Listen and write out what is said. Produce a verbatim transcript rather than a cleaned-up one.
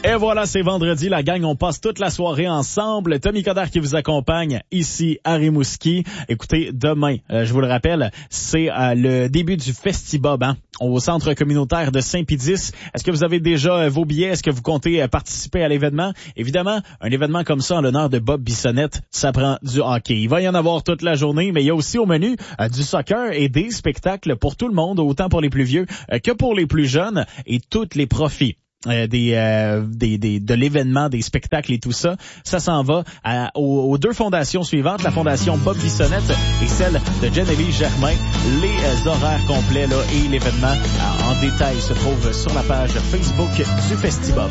Et voilà, c'est vendredi, la gang, on passe toute la soirée ensemble. Tommy Coderre qui vous accompagne ici à Rimouski. Écoutez, demain, euh, je vous le rappelle, c'est euh, le début du Festibob, hein, au centre communautaire de Saint-Pédis. Est-ce que vous avez déjà euh, vos billets? Est-ce que vous comptez euh, participer à l'événement? Évidemment, un événement comme ça en l'honneur de Bob Bissonnette, ça prend du hockey. Il va y en avoir toute la journée, mais il y a aussi au menu euh, du soccer et des spectacles pour tout le monde, autant pour les plus vieux euh, que pour les plus jeunes, et tous les profits. Euh, des, euh, des, des, de l'événement, des spectacles et tout ça, ça s'en va à, aux, aux deux fondations suivantes, la fondation Bob Bissonnette et celle de Geneviève Germain. Les euh, horaires complets là, et l'événement euh, en détail se trouvent sur la page Facebook du Festibob.